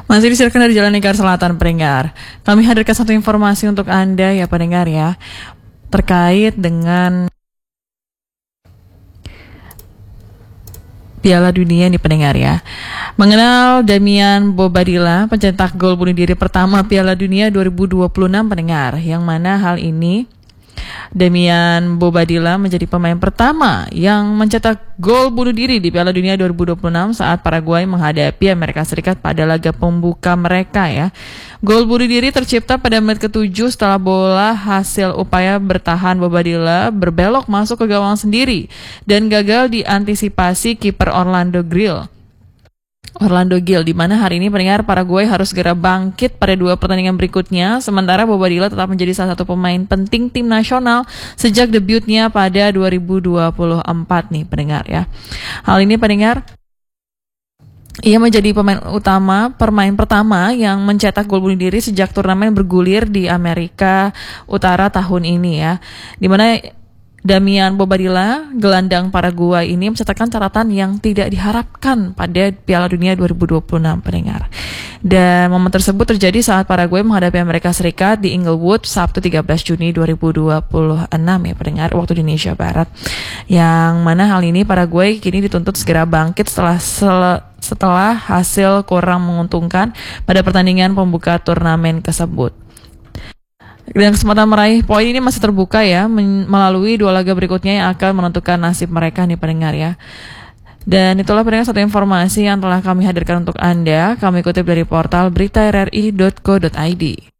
Masih disiarkan dari Jalan Negara Selatan, pendengar. Kami hadirkan satu informasi untuk Anda ya pendengar ya, terkait dengan Piala Dunia nih pendengar ya. Mengenal Damian Bobadilla, pencetak gol bunuh diri pertama Piala Dunia 2026 pendengar, yang mana hal ini Damian Bobadilla menjadi pemain pertama yang mencetak gol bunuh diri di Piala Dunia 2026 saat Paraguay menghadapi Amerika Serikat pada laga pembuka mereka ya. Gol bunuh diri tercipta pada menit ke-7 setelah bola hasil upaya bertahan Bobadilla berbelok masuk ke gawang sendiri dan gagal diantisipasi kiper Orlando Gil, di mana hari ini pendengar Paraguay harus segera bangkit pada 2 pertandingan berikutnya, sementara Bobadilla tetap menjadi salah satu pemain penting tim nasional sejak debutnya pada 2024 nih pendengar ya. Hal ini pendengar, ia menjadi pemain pertama yang mencetak gol bunuh diri sejak turnamen bergulir di Amerika Utara tahun ini ya, di mana Damian Bobadilla, gelandang Paraguay ini mencatatkan catatan yang tidak diharapkan pada Piala Dunia 2026 pendengar. Dan momen tersebut terjadi saat Paraguay menghadapi Amerika Serikat di Inglewood Sabtu 13 Juni 2026 ya pendengar, waktu Indonesia Barat. Yang mana hal ini Paraguay kini dituntut segera bangkit setelah hasil kurang menguntungkan pada pertandingan pembuka turnamen tersebut. Dan kesempatan meraih poin ini masih terbuka ya, melalui 2 laga berikutnya yang akan menentukan nasib mereka nih pendengar ya. Dan itulah pendengar satu informasi yang telah kami hadirkan untuk Anda. Kami kutip dari portal berita rri.co.id.